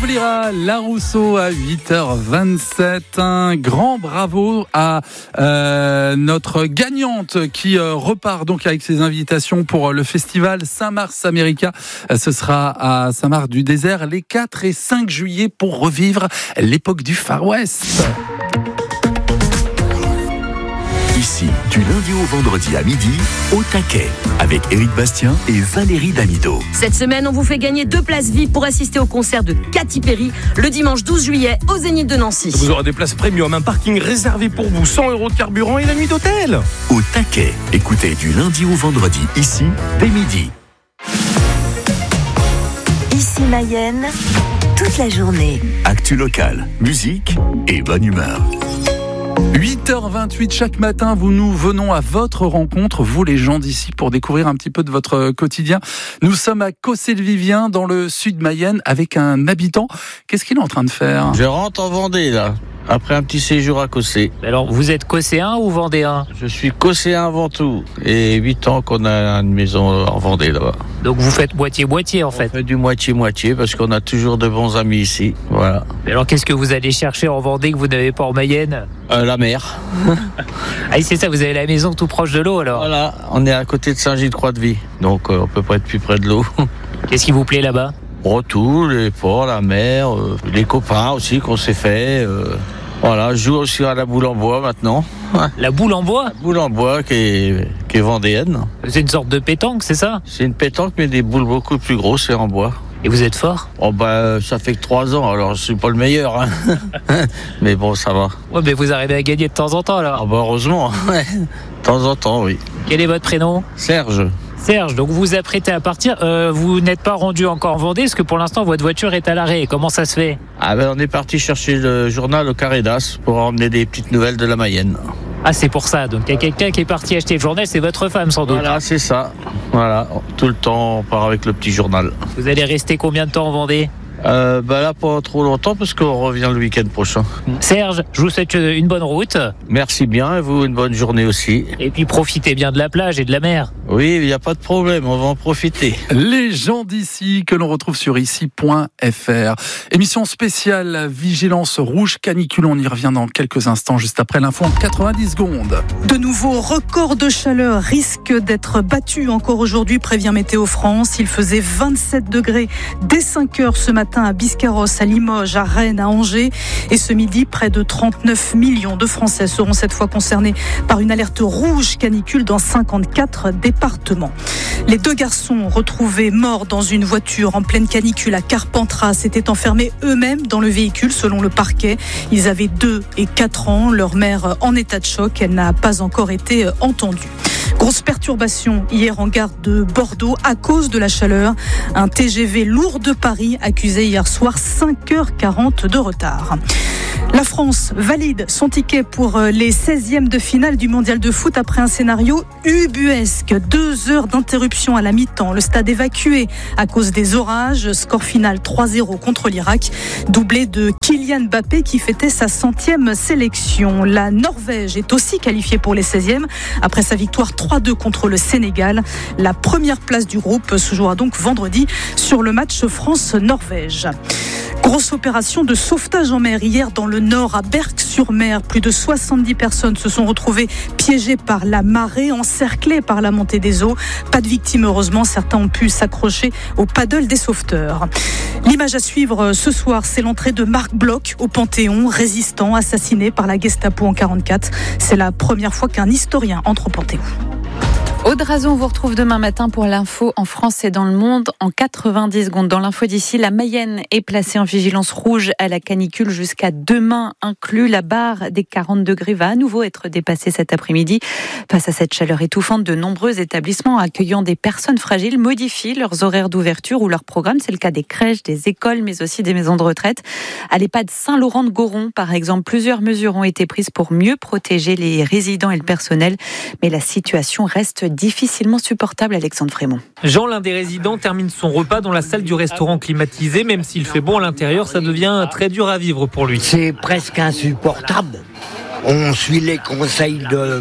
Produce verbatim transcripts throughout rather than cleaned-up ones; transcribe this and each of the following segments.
Lira, La Rousseau à huit heures vingt-sept. Un grand bravo à euh, notre gagnante qui euh, repart donc avec ses invitations pour le festival Saint-Mars America. Ce sera à Saint-Mars-du-Désert les quatre et cinq juillet pour revivre l'époque du Far West. Ici, du lundi au vendredi à midi, au taquet, avec Éric Bastien et Valérie Damido. Cette semaine, on vous fait gagner deux places V I P pour assister au concert de Katy Perry le dimanche douze juillet au Zénith de Nancy. Vous aurez des places premium, un parking réservé pour vous, cent euros de carburant et la nuit d'hôtel. Au taquet, écoutez du lundi au vendredi, ici, dès midi. Ici Mayenne, toute la journée. Actu locale, musique et bonne humeur. huit heures vingt-huit chaque matin, vous nous venons à votre rencontre, vous les gens d'ici, pour découvrir un petit peu de votre quotidien. Nous sommes à Cossé-le-Vivien, dans le sud Mayenne, avec un habitant. Qu'est-ce qu'il est en train de faire ? Je rentre en Vendée, là, après un petit séjour à Cossé. Alors, vous êtes Cosséen ou Vendéen ? Je suis Cosséen avant tout, et huit ans qu'on a une maison en Vendée, là-bas. Donc, vous faites moitié-moitié, en fait. On fait du moitié-moitié, parce qu'on a toujours de bons amis ici, voilà. Alors, qu'est-ce que vous allez chercher en Vendée que vous n'avez pas en Mayenne ? Euh, la mer. Ah, c'est ça, vous avez la maison tout proche de l'eau, alors ? Voilà, on est à côté de Saint-Gilles-Croix-de-Vie, donc euh, on peut pas être plus près de l'eau. Qu'est-ce qui vous plaît là-bas ? Oh, tout, les ports, la mer, euh, les copains aussi qu'on s'est fait. Euh, voilà, je joue aussi à la boule en bois maintenant. La boule en bois ? La boule en bois qui est, qui est vendéenne. C'est une sorte de pétanque, c'est ça ? C'est une pétanque, mais des boules beaucoup plus grosses et en bois. Et vous êtes fort ? Oh bah ça fait que trois ans, alors je suis pas le meilleur, hein. Mais bon, ça va. Ouais, mais vous arrivez à gagner de temps en temps alors. Ah bah heureusement, ouais. De temps en temps, oui. Quel est votre prénom ? Serge. Serge, donc vous vous apprêtez à partir. Euh, vous n'êtes pas rendu encore en Vendée, parce que pour l'instant votre voiture est à l'arrêt. Comment ça se fait ? Ah ben on est parti chercher le journal au Carré d'As pour emmener des petites nouvelles de la Mayenne. Ah, c'est pour ça. Donc il y a quelqu'un qui est parti acheter le journal, c'est votre femme sans doute. Voilà, c'est ça. Voilà, tout le temps on part avec le petit journal. Vous allez rester combien de temps en Vendée ? Euh, bah là pas trop longtemps parce qu'on revient le week-end prochain. Serge, je vous souhaite une bonne route. Merci bien et vous une bonne journée aussi. Et puis profitez bien de la plage et de la mer. Oui, il n'y a pas de problème, on va en profiter. Les gens d'ici que l'on retrouve sur ici point f r. Émission spéciale Vigilance rouge canicule, on y revient dans quelques instants juste après l'info en quatre-vingt-dix secondes. De nouveaux records de chaleur risquent d'être battus encore aujourd'hui, prévient Météo France. Il faisait vingt-sept degrés dès cinq heures ce matin à Biscarrosse, à Limoges, à Rennes, à Angers. Et ce midi, près de trente-neuf millions de Français seront cette fois concernés par une alerte rouge canicule dans cinquante-quatre départements. Les deux garçons retrouvés morts dans une voiture en pleine canicule à Carpentras s'étaient enfermés eux-mêmes dans le véhicule selon le parquet. Ils avaient deux et quatre ans. Leur mère en état de choc. Elle n'a pas encore été entendue. Grosse perturbation hier en gare de Bordeaux à cause de la chaleur. Un T G V lourd de Paris accusé hier soir cinq heures quarante de retard. La France valide son ticket pour les seizièmes de finale du mondial de foot après un scénario ubuesque. Deux heures d'interruption à la mi-temps. Le stade évacué à cause des orages. Score final trois zéro contre l'Irak. Doublé de Kylian Mbappé qui fêtait sa centième sélection. La Norvège est aussi qualifiée pour les seizièmes après sa victoire trois deux contre le Sénégal. La première place du groupe se jouera donc vendredi sur le match France-Norvège. Grosse opération de sauvetage en mer hier dans le nord à Berck-sur-Mer. Plus de soixante-dix personnes se sont retrouvées piégées par la marée, encerclées par la montée des eaux. Pas de victimes heureusement, certains ont pu s'accrocher au paddle des sauveteurs. L'image à suivre ce soir, c'est l'entrée de Marc Bloch au Panthéon, résistant assassiné par la Gestapo en quarante-quatre. C'est la première fois qu'un historien entre au Panthéon. Aude Razon vous retrouve demain matin pour l'info en France et dans le monde en quatre-vingt-dix secondes. Dans l'info d'ici, la Mayenne est placée en vigilance rouge à la canicule jusqu'à demain inclus. La barre des quarante degrés va à nouveau être dépassée cet après-midi. Face à cette chaleur étouffante, de nombreux établissements accueillant des personnes fragiles modifient leurs horaires d'ouverture ou leurs programmes. C'est le cas des crèches, des écoles, mais aussi des maisons de retraite. À l'EHPAD Saint-Laurent-de-Goron, par exemple, plusieurs mesures ont été prises pour mieux protéger les résidents et le personnel. Mais la situation reste difficilement supportable, Alexandre Frémont. Jean, l'un des résidents, termine son repas dans la salle du restaurant climatisé. Même s'il fait bon à l'intérieur, ça devient très dur à vivre pour lui. C'est presque insupportable. On suit les conseils de,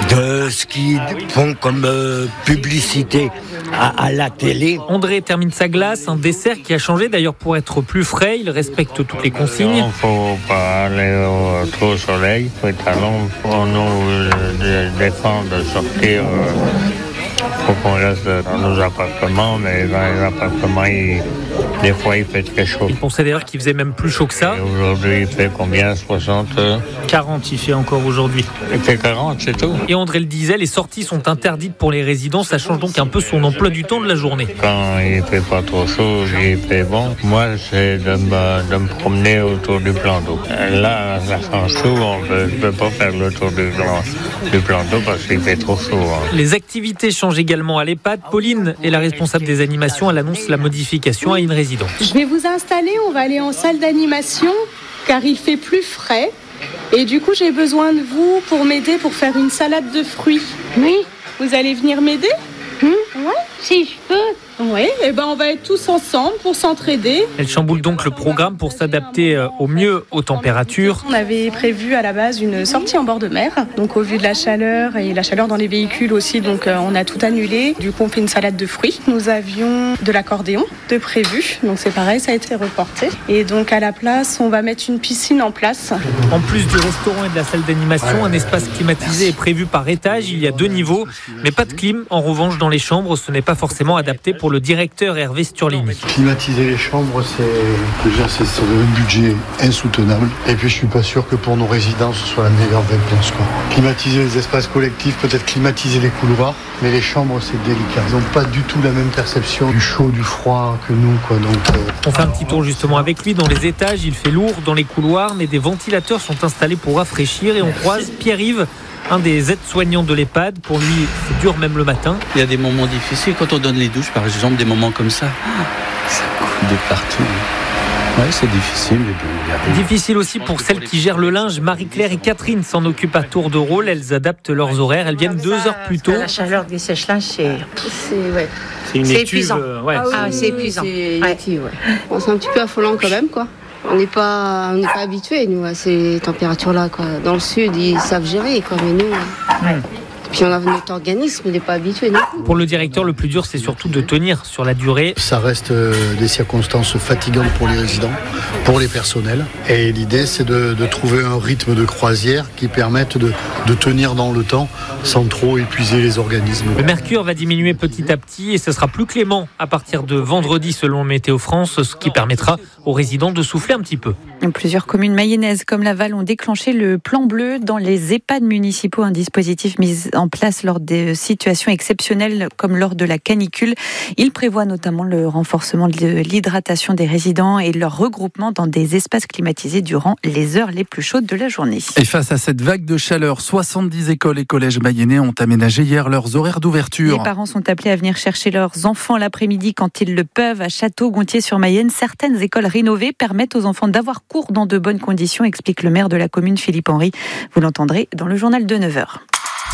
de ce qu'ils font comme euh, publicité à, à la télé. André termine sa glace, un dessert qui a changé d'ailleurs pour être plus frais. Il respecte toutes les consignes. Il ne faut pas aller au, trop au soleil. Il faut être à l'ombre pour nous euh, défendre de sortir. Euh, Il faut qu'on reste dans nos appartements, mais dans les appartements, il, des fois, il fait très chaud. Il pensait d'ailleurs qu'il faisait même plus chaud que ça. Et aujourd'hui, il fait combien? soixante quarante, il fait encore aujourd'hui. Il fait quarante, c'est tout. Et André le disait, les sorties sont interdites pour les résidents. Ça change donc un peu son emploi du temps de la journée. Quand il fait pas trop chaud, il fait bon. Moi, c'est de me, de me promener autour du plan d'eau. Là, ça change tout. On ne peut pas faire le tour du plan, du plan d'eau parce qu'il fait trop chaud. Hein. Les activités changent également à l'EHPAD. Pauline est la responsable des animations. Elle annonce la modification à une résidente. Je vais vous installer, on va aller en salle d'animation car il fait plus frais. Et du coup, j'ai besoin de vous pour m'aider pour faire une salade de fruits. Oui. Vous allez venir m'aider? Hum, ouais, si je peux. Oui, et ben on va être tous ensemble pour s'entraider. Elle chamboule donc le programme pour s'adapter au mieux aux températures. On avait prévu à la base une sortie en bord de mer. Donc au vu de la chaleur et la chaleur dans les véhicules aussi, donc on a tout annulé. Du coup, on fait une salade de fruits. Nous avions de l'accordéon de prévu. Donc c'est pareil, ça a été reporté. Et donc à la place, on va mettre une piscine en place. En plus du restaurant et de la salle d'animation, un espace climatisé est prévu par étage. Il y a deux niveaux, mais pas de clim. En revanche, dans les chambres, ce n'est pas forcément adapté pour le directeur Hervé Sturlini. Climatiser les chambres, c'est déjà c'est sur un budget insoutenable. Et puis je suis pas sûr que pour nos résidents ce soit la meilleure réponse. Quoi. Climatiser les espaces collectifs, peut-être climatiser les couloirs, mais les chambres c'est délicat. Ils n'ont pas du tout la même perception du chaud, du froid que nous. Quoi. Donc, euh... On fait un petit tour justement avec lui dans les étages. Il fait lourd dans les couloirs, mais des ventilateurs sont installés pour rafraîchir et on croise Pierre-Yves, un des aides-soignants de l'EHPAD. Pour lui, c'est dur même le matin. Il y a des moments difficiles quand on donne les douches, par exemple, des moments comme ça. Ça coule de partout. Ouais, c'est difficile. Mais bon, difficile aussi pour celles qui gèrent le linge. Marie-Claire et Catherine s'en occupent à tour de rôle. Elles adaptent leurs horaires. Elles viennent deux heures plus tôt. La chaleur des sèche-linges, c'est... C'est, ouais. c'est une c'est étuve. Épuisant. Euh, ouais. Ah, oui, ah, c'est épuisant. C'est, ouais. épuisant, ouais. Bon, c'est un petit peu affolant quand même, quoi. On n'est pas, on n'est pas habitués, nous, à ces températures-là, quoi. Dans le sud, ils savent gérer, quoi, mais nous... Ouais. Puis on a notre organisme, il n'est pas habitué non plus. Pour le directeur, le plus dur, c'est surtout de tenir sur la durée. Ça reste des circonstances fatigantes pour les résidents, pour les personnels. Et l'idée, c'est de, de trouver un rythme de croisière qui permette de, de tenir dans le temps sans trop épuiser les organismes. Le mercure va diminuer petit à petit et ce sera plus clément à partir de vendredi selon Météo France, ce qui permettra aux résidents de souffler un petit peu. Plusieurs communes mayennaises comme Laval ont déclenché le plan bleu dans les EHPAD municipaux, un dispositif mis en place lors des situations exceptionnelles comme lors de la canicule. Il prévoit notamment le renforcement de l'hydratation des résidents et leur regroupement dans des espaces climatisés durant les heures les plus chaudes de la journée. Et face à cette vague de chaleur, soixante-dix écoles et collèges mayennais ont aménagé hier leurs horaires d'ouverture. Les parents sont appelés à venir chercher leurs enfants l'après-midi quand ils le peuvent. À Château-Gontier-sur-Mayenne, certaines écoles rénovées permettent aux enfants d'avoir cours dans de bonnes conditions, explique le maire de la commune, Philippe Henry. Vous l'entendrez dans le journal de neuf heures.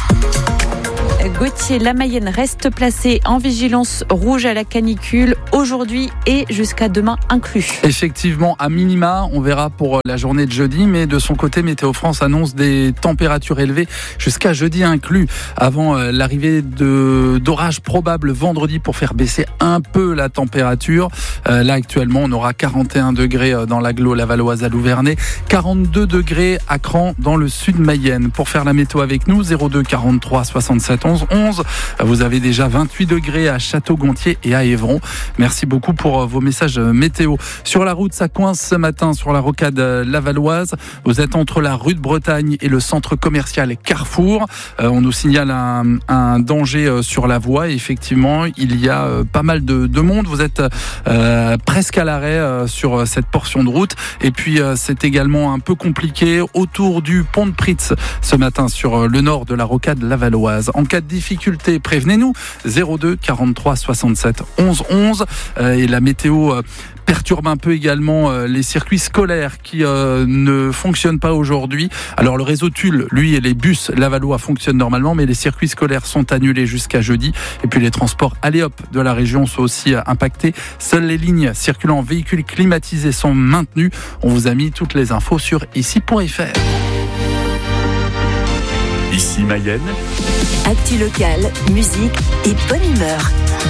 Gauthier, la Mayenne reste placée en vigilance rouge à la canicule aujourd'hui et jusqu'à demain inclus. Effectivement, à minima, on verra pour la journée de jeudi, mais de son côté, Météo France annonce des températures élevées jusqu'à jeudi inclus, avant l'arrivée de, d'orages probables vendredi pour faire baisser un peu la température. Euh, là, actuellement, on aura quarante et un degrés dans l'agglo lavalloise à Louvernay, quarante-deux degrés à Cran dans le sud Mayenne. Pour faire la météo avec nous, zéro deux quarante-trois soixante-sept onze onze. Vous avez déjà vingt-huit degrés à Château-Gontier et à Évron. Merci beaucoup pour vos messages météo. Sur la route, ça coince ce matin sur la rocade lavalloise. Vous êtes entre la rue de Bretagne et le centre commercial Carrefour. Euh, on nous signale un, un danger sur la voie. Et effectivement, il y a pas mal de, de monde. Vous êtes euh, presque à l'arrêt euh, sur cette portion de route. Et puis, euh, c'est également un peu compliqué autour du pont de Pritz ce matin sur le nord de la rocade lavalloise. En cas de difficulté, prévenez-nous. zéro deux quarante-trois soixante-sept onze onze. Euh, et la météo euh, perturbe un peu également euh, les circuits scolaires qui euh, ne fonctionnent pas aujourd'hui. Alors le réseau Tulle, lui, et les bus lavallois fonctionnent normalement, mais les circuits scolaires sont annulés jusqu'à jeudi. Et puis les transports Aléop de la région sont aussi euh, impactés. Seules les lignes circulant en véhicules climatisés sont maintenues. On vous a mis toutes les infos sur ici point f r. Ici Mayenne. Actu locale, musique et bonne humeur.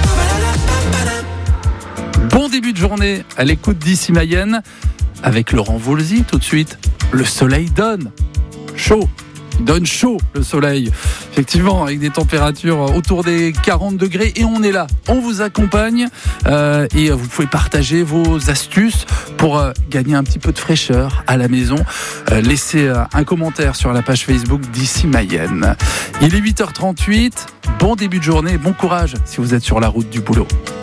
Bon début de journée à l'écoute d'Ici Mayenne avec Laurent Voulzy tout de suite. Le soleil donne chaud. Il donne chaud le soleil, effectivement, avec des températures autour des quarante degrés et on est là, on vous accompagne euh, et vous pouvez partager vos astuces pour euh, gagner un petit peu de fraîcheur à la maison. Euh, laissez euh, un commentaire sur la page Facebook d'Ici Mayenne. Il est huit heures trente-huit, bon début de journée, bon courage si vous êtes sur la route du boulot.